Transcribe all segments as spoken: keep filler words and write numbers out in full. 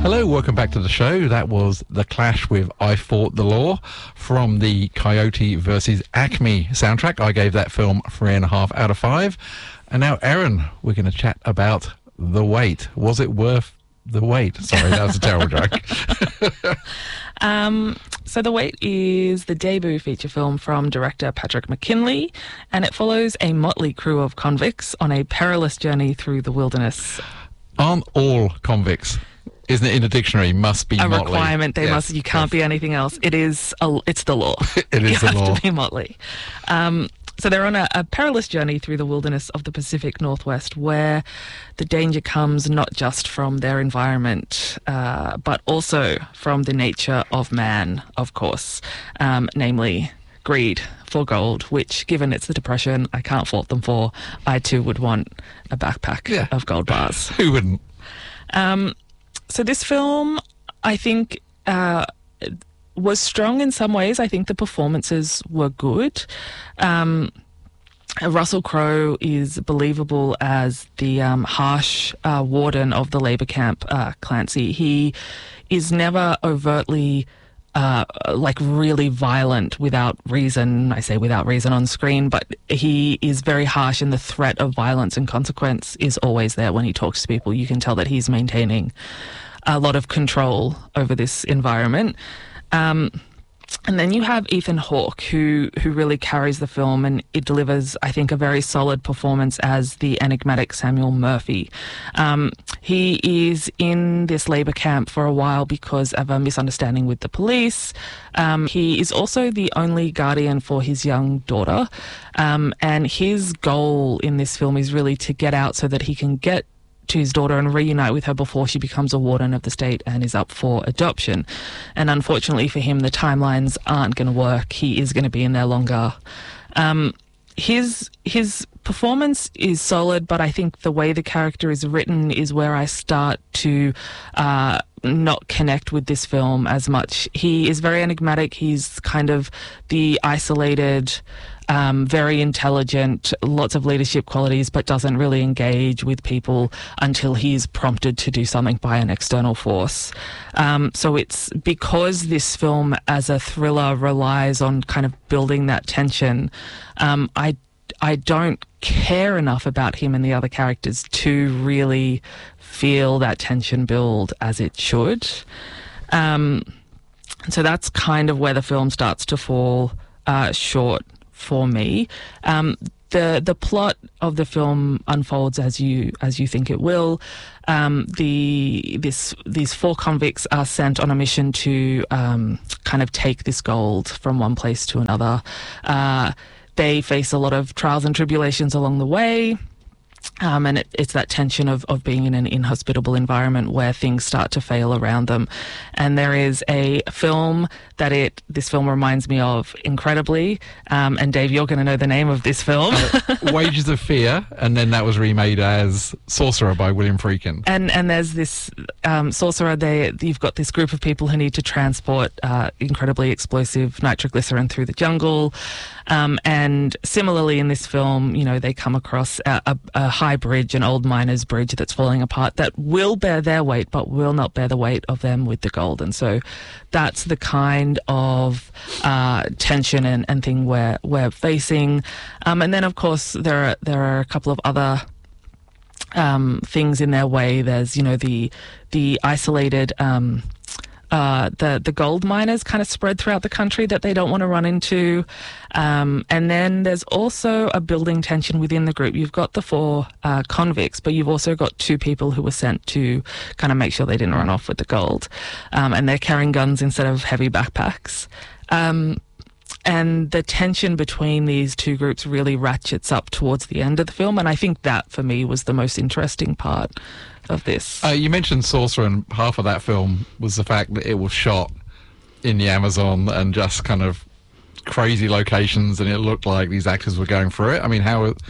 Hello, welcome back to the show. That was The Clash with I Fought the Law from the Coyote versus Acme soundtrack. I gave that film three and a half out of five. And now, Erin, we're going to chat about The Wait. Was it worth the wait? Sorry, that was a terrible joke. Um, so The Wait is the debut feature film from director Patrick McKinley, and it follows a motley crew of convicts on a perilous journey through the wilderness. Aren't all convicts, isn't it in a dictionary, must be a motley? requirement. They Yes, must. You can't yes. be anything else. It is. A, it's the law. It is you the have law. to be motley. Um, so they're on a, a perilous journey through the wilderness of the Pacific Northwest, where the danger comes not just from their environment, uh, but also from the nature of man, of course, um, namely greed for gold, which, given it's the Depression, I can't fault them for. I too would want a backpack Yeah. of gold bars. Who wouldn't? Um, so this film, I think, uh, was strong in some ways. I think the performances were good. Um, Russell Crowe is believable as the um, harsh uh, warden of the labour camp, uh, Clancy. He is never overtly uh, like really violent without reason. I say without reason on screen, but he is very harsh, and the threat of violence and consequence is always there when he talks to people. You can tell that he's maintaining a lot of control over this environment. Um, and then you have Ethan Hawke, who who really carries the film, and it delivers, I think, a very solid performance as the enigmatic Samuel Murphy. Um, he is in this labour camp for a while because of a misunderstanding with the police. Um, he is also the only guardian for his young daughter, um, and his goal in this film is really to get out so that he can get to his daughter and reunite with her before she becomes a warden of the state and is up for adoption. And unfortunately for him, the timelines aren't going to work. He is going to be in there longer. Um, his his performance is solid, but I think the way the character is written is where I start to uh, not connect with this film as much. He is very enigmatic. He's kind of the isolated, Um, very intelligent, lots of leadership qualities, but doesn't really engage with people until he's prompted to do something by an external force. Um, so it's because this film as a thriller relies on kind of building that tension. Um, I, I don't care enough about him and the other characters to really feel that tension build as it should. Um, so that's kind of where the film starts to fall uh, short for me. Um, the the plot of the film unfolds as you as you think it will. Um, the this these four convicts are sent on a mission to um, kind of take this gold from one place to another. Uh, they face a lot of trials and tribulations along the way. Um, and it, it's that tension of, of being in an inhospitable environment where things start to fail around them. And there is a film that it this film reminds me of incredibly. Um, and Dave, you're going to know the name of this film. uh, Wages of Fear, and then that was remade as Sorcerer by William Friedkin. And and there's this um, Sorcerer. They you've got this group of people who need to transport uh, incredibly explosive nitroglycerin through the jungle. Um, and similarly in this film, you know, they come across a, a, a high bridge, an old miner's bridge that's falling apart that will bear their weight, but will not bear the weight of them with the gold. And so that's the kind of uh, tension and, and thing we're, we're facing. Um, and then, of course, there are, there are a couple of other um, things in their way. There's, you know, the, the isolated... Um, Uh, the the gold miners kind of spread throughout the country that they don't want to run into. Um, and then there's also a building tension within the group. You've got the four uh, convicts, but you've also got two people who were sent to kind of make sure they didn't run off with the gold. Um, and they're carrying guns instead of heavy backpacks. Um, and the tension between these two groups really ratchets up towards the end of the film. And I think that, for me, was the most interesting part of this. Uh, you mentioned Sorcerer, and half of that film was the fact that it was shot in the Amazon and just kind of crazy locations, and it looked like these actors were going through it. I mean, how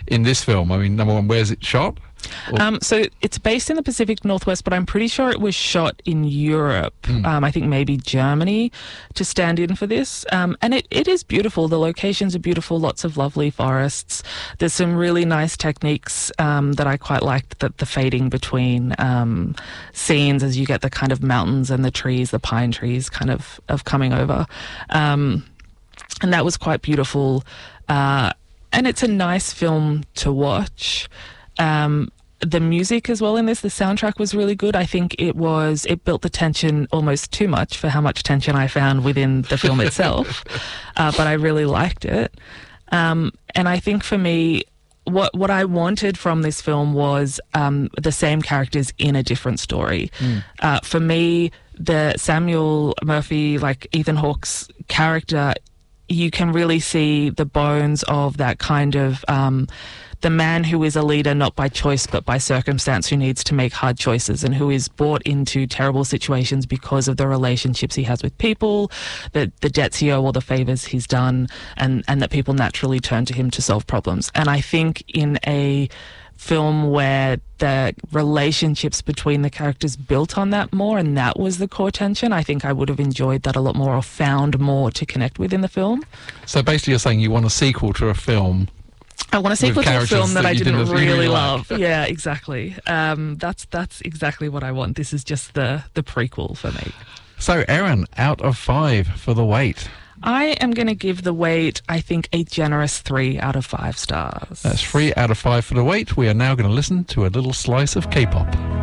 in this film? I mean, number one, where's it shot? Um, so it's based in the Pacific Northwest, but I'm pretty sure it was shot in Europe. Mm. Um, I think maybe Germany to stand in for this. Um, and it, it is beautiful. The locations are beautiful, lots of lovely forests. There's some really nice techniques um, that I quite liked, that the fading between um, scenes as you get the kind of mountains and the trees, the pine trees kind of, of coming over. Um, and that was quite beautiful. Uh, and it's a nice film to watch. Um, the music as well in this, the soundtrack was really good. I think it was, it built the tension almost too much for how much tension I found within the film itself. Uh, but I really liked it. Um, and I think for me, what what I wanted from this film was um, the same characters in a different story. Mm. Uh, for me, the Samuel Murphy, like Ethan Hawke's character, you can really see the bones of that kind of um, the man who is a leader not by choice but by circumstance, who needs to make hard choices and who is brought into terrible situations because of the relationships he has with people, the, the debts he owes or the favours he's done, and, and that people naturally turn to him to solve problems. And I think in a film where the relationships between the characters built on that more, and that was the core tension, I think I would have enjoyed that a lot more, or found more to connect with in the film. So basically you're saying you want a sequel to a film. I want a sequel to a film that, that I didn't, didn't really, really love. Like. Yeah, exactly. Um, that's that's exactly what I want. This is just the, the prequel for me. So, Erin, out of five for The Wait. I am going to give The Wait, I think, a generous three out of five stars. That's three out of five for The Wait. We are now going to listen to a little slice of K-pop.